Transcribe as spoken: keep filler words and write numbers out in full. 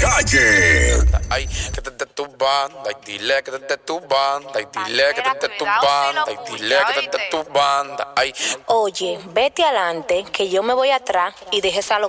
calle. Ay, que te de tu banda, y dile que te de tu banda, y dile que te de tu banda, y dile que te de tu banda. Ay, Oye, vete adelante, que yo me voy atrás y deje esa